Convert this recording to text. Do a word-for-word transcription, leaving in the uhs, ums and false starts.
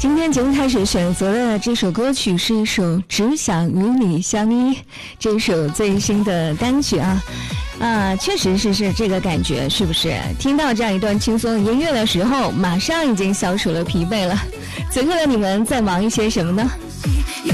今天节目开始选择的这首歌曲是一首《只想与你相依》，这首最新的单曲啊啊，确实是是这个感觉，是不是？听到这样一段轻松的音乐的时候，马上已经消除了疲惫了。此刻的你们在忙一些什么呢？